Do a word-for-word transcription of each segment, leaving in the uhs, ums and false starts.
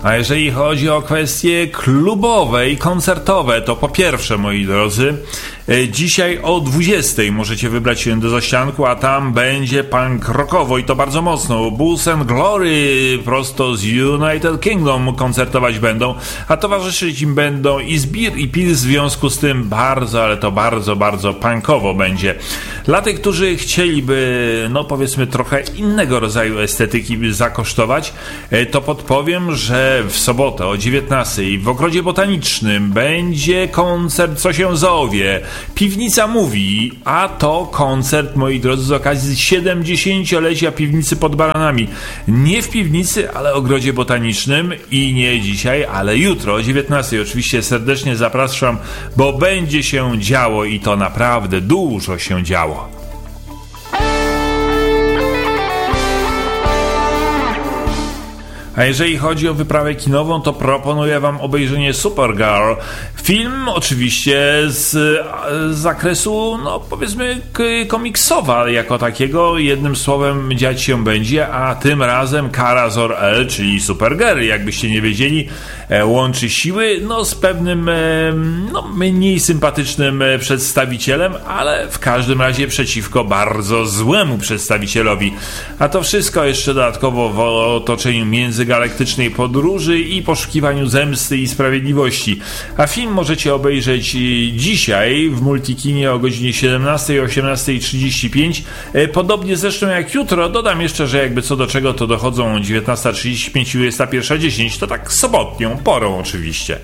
A jeżeli chodzi o kwestie klubowe i koncertowe, to po pierwsze, moi drodzy, dzisiaj o dwudziestej możecie wybrać się do Zaścianku, a tam będzie punk rockowo i to bardzo mocno. Bulls and Glory prosto z United Kingdom koncertować będą, a towarzyszyć im będą i Zbir i Pil, w związku z tym bardzo, ale to bardzo, bardzo punkowo będzie. Dla tych, którzy chcieliby, no powiedzmy, trochę innego rodzaju estetyki zakosztować, to podpowiem, że w sobotę o dziewiętnastej w Ogrodzie Botanicznym będzie koncert Co się zowie. Piwnica mówi, a to koncert, moi drodzy, z okazji siedemdziesięciolecia Piwnicy pod Baranami. Nie w piwnicy, ale w Ogrodzie Botanicznym i nie dzisiaj, ale jutro o dziewiętnastej. Oczywiście serdecznie zapraszam, bo będzie się działo i to naprawdę dużo się działo. A jeżeli chodzi o wyprawę kinową, to proponuję wam obejrzenie Supergirl. Film oczywiście z, z zakresu, no powiedzmy, k- komiksowa jako takiego. Jednym słowem dziać się będzie, a tym razem Kara Zor-El, czyli Supergirl, jakbyście nie wiedzieli, e, łączy siły no z pewnym e, no, mniej sympatycznym e, przedstawicielem, ale w każdym razie przeciwko bardzo złemu przedstawicielowi. A to wszystko jeszcze dodatkowo w otoczeniu między galaktycznej podróży i poszukiwaniu zemsty i sprawiedliwości. A film możecie obejrzeć dzisiaj w Multikinie o godzinie siedemnastej, osiemnastej trzydzieści pięć. Podobnie zresztą jak jutro. Dodam jeszcze, że jakby co do czego to dochodzą dziewiętnasta trzydzieści pięć i dwudziesta pierwsza dziesięć. To tak sobotnią porą oczywiście.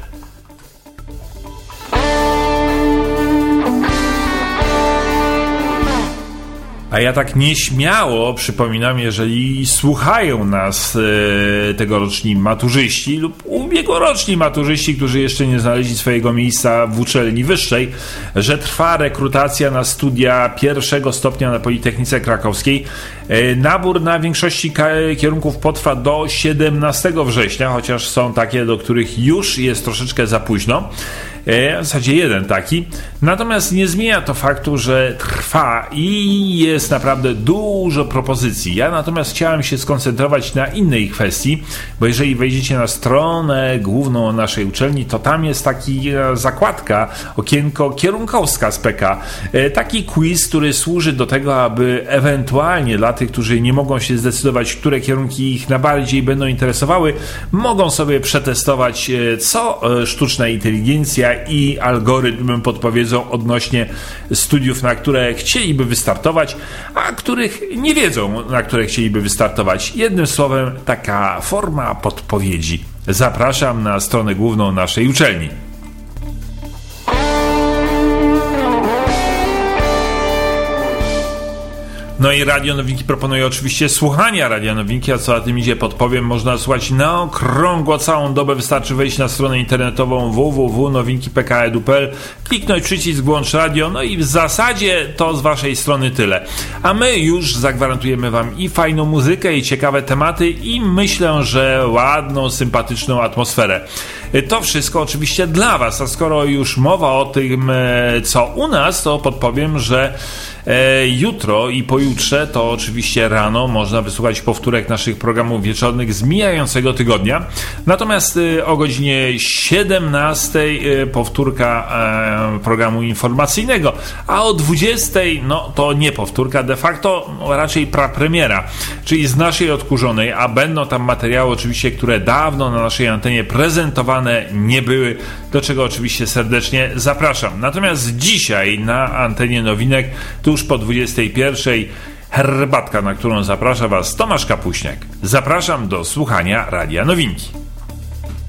A ja tak nieśmiało przypominam, jeżeli słuchają nas e, tegoroczni maturzyści lub ubiegłoroczni maturzyści, którzy jeszcze nie znaleźli swojego miejsca w uczelni wyższej, że trwa rekrutacja na studia pierwszego stopnia na Politechnice Krakowskiej. E, nabór na większości ka- kierunków potrwa do siedemnastego września, chociaż są takie, do których już jest troszeczkę za późno. W zasadzie jeden taki. Natomiast nie zmienia to faktu, że trwa i jest naprawdę dużo propozycji. Ja natomiast chciałem się skoncentrować na innej kwestii, bo jeżeli wejdziecie na stronę główną naszej uczelni, to tam jest taki zakładka, okienko kierunkowska z P K. Taki quiz, który służy do tego, aby ewentualnie dla tych, którzy nie mogą się zdecydować, które kierunki ich najbardziej będą interesowały, mogą sobie przetestować, co sztuczna inteligencja i algorytm podpowiedzą odnośnie studiów, na które chcieliby wystartować, a których nie wiedzą, na które chcieliby wystartować. Jednym słowem, taka forma podpowiedzi. Zapraszam na stronę główną naszej uczelni. No i Radio Nowinki proponuje oczywiście słuchania Radia Nowinki, a co za tym idzie, podpowiem, można słuchać na okrągło całą dobę. Wystarczy wejść na stronę internetową w w w kropka nowinki kropka p k edu kropka p l, kliknąć przycisk włącz radio, no i w zasadzie to z waszej strony tyle. A my już zagwarantujemy wam i fajną muzykę, i ciekawe tematy, i myślę, że ładną, sympatyczną atmosferę. To wszystko oczywiście dla was, a skoro już mowa o tym, co u nas, to podpowiem, że E, jutro i pojutrze to oczywiście rano można wysłuchać powtórek naszych programów wieczornych z mijającego tygodnia. Natomiast e, o godzinie siedemnastej e, powtórka e, programu informacyjnego, a o dwudziestej no to nie powtórka, de facto no, raczej prapremiera, czyli z naszej odkurzonej, a będą tam materiały oczywiście, które dawno na naszej antenie prezentowane nie były, do czego oczywiście serdecznie zapraszam. Natomiast dzisiaj na antenie Nowinek tuż po dwudziestej pierwszej herbatka, na którą zaprasza was Tomasz Kapuśniak. Zapraszam do słuchania Radia Nowinki.